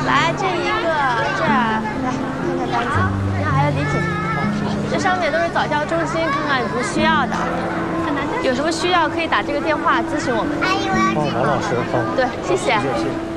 来这一个，这儿来看看单子。你好，还有礼品。这上面都是早教中心，看看有什么需要的。有什么需要可以打这个电话咨询我们。 阿姨，我要去。 王老师，好。 对，谢谢。 谢谢。